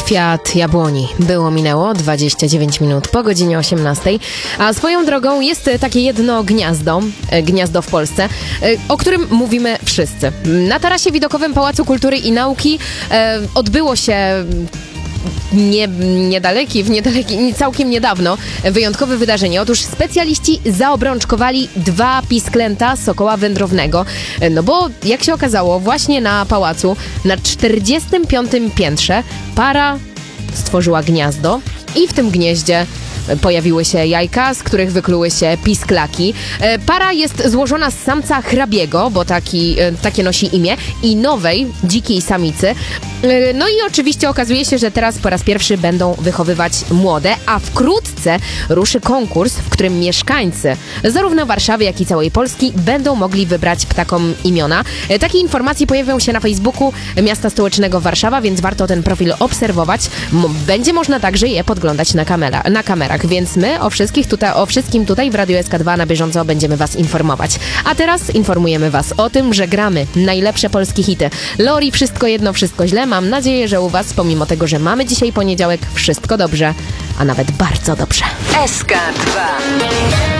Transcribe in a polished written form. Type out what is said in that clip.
Kwiat jabłoni. Minęło 29 minut po godzinie 18. A swoją drogą jest takie jedno gniazdo w Polsce, o którym mówimy wszyscy. Na tarasie widokowym Pałacu Kultury i Nauki odbyło się całkiem niedawno wyjątkowe wydarzenie. Otóż specjaliści zaobrączkowali 2 pisklęta sokoła wędrownego. No bo jak się okazało, właśnie na pałacu na 45. piętrze para stworzyła gniazdo i w tym gnieździe pojawiły się jajka, z których wykluły się pisklaki. Para jest złożona z samca hrabiego, bo takie nosi imię, i nowej, dzikiej samicy. No i oczywiście okazuje się, że teraz po raz pierwszy będą wychowywać młode, a wkrótce ruszy konkurs, w którym mieszkańcy zarówno Warszawy, jak i całej Polski będą mogli wybrać ptakom imiona. Takie informacje pojawią się na Facebooku Miasta Stołecznego Warszawa, więc warto ten profil obserwować. Będzie można także je podglądać na kamerach, więc my o wszystkim tutaj w Radiu SK2 na bieżąco będziemy Was informować. A teraz informujemy Was o tym, że gramy najlepsze polskie hity. Lori, Wszystko jedno, wszystko źle. Mam nadzieję, że u Was, pomimo tego, że mamy dzisiaj poniedziałek, wszystko dobrze, a nawet bardzo dobrze. SK2